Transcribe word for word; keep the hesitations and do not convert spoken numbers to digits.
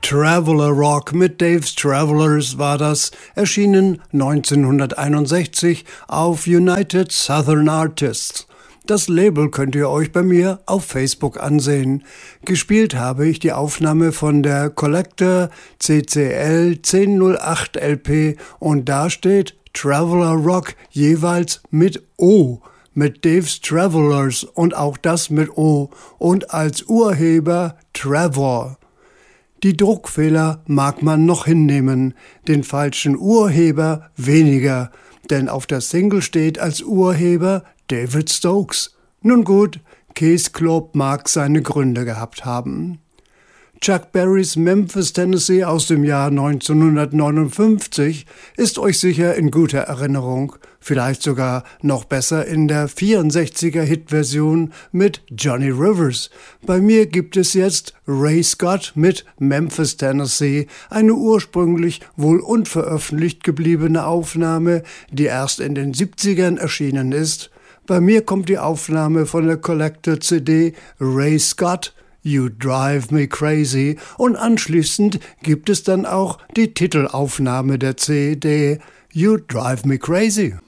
Traveler Rock mit Dave's Travelers war das, erschienen neunzehnhunderteinundsechzig auf United Southern Artists. Das Label könnt ihr euch bei mir auf Facebook ansehen. Gespielt habe ich die Aufnahme von der Collector C C L zehn null acht L P und da steht Traveler Rock jeweils mit O, mit Dave's Travelers und auch das mit O und als Urheber Trevor. Die Druckfehler mag man noch hinnehmen, den falschen Urheber weniger, denn auf der Single steht als Urheber David Stokes. Nun gut, Case Club mag seine Gründe gehabt haben. Chuck Berrys Memphis, Tennessee aus dem Jahr neunzehnhundertneunundfünfzig ist euch sicher in guter Erinnerung, vielleicht sogar noch besser in der vierundsechziger Hitversion mit Johnny Rivers. Bei mir gibt es jetzt Ray Scott mit Memphis, Tennessee, eine ursprünglich wohl unveröffentlicht gebliebene Aufnahme, die erst in den siebzigern erschienen ist. Bei mir kommt die Aufnahme von der Collector C D Ray Scott, You Drive Me Crazy, und anschließend gibt es dann auch die Titelaufnahme der C D You Drive Me Crazy.